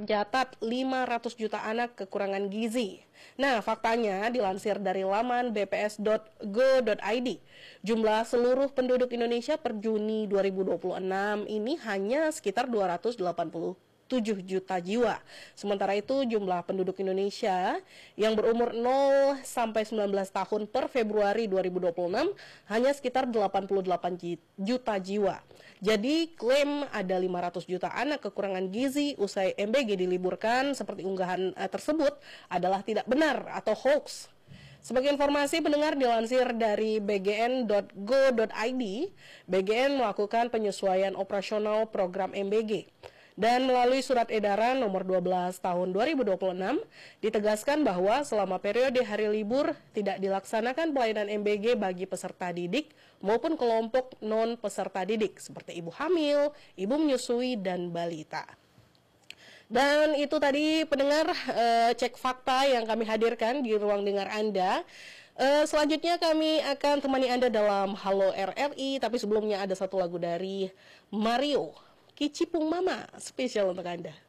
tercatat 500 juta anak kekurangan gizi. Nah, faktanya dilansir dari laman bps.go.id, jumlah seluruh penduduk Indonesia per Juni 2026 ini hanya sekitar 287 juta jiwa. Sementara itu jumlah penduduk Indonesia yang berumur 0 sampai 19 tahun per Februari 2026 hanya sekitar 88 juta jiwa. Jadi klaim ada 500 juta anak kekurangan gizi usai MBG diliburkan seperti unggahan tersebut adalah tidak benar atau hoax. Sebagai informasi pendengar, dilansir dari bgn.go.id, BGN melakukan penyesuaian operasional program MBG. Dan melalui surat edaran nomor 12 tahun 2026, ditegaskan bahwa selama periode hari libur tidak dilaksanakan pelayanan MBG bagi peserta didik maupun kelompok non-peserta didik seperti ibu hamil, ibu menyusui, dan balita. Dan itu tadi pendengar cek fakta yang kami hadirkan di ruang dengar Anda. Selanjutnya kami akan temani Anda dalam Halo RRI, tapi sebelumnya ada satu lagu dari Mario, Kicipung Mama, spesial untuk Anda.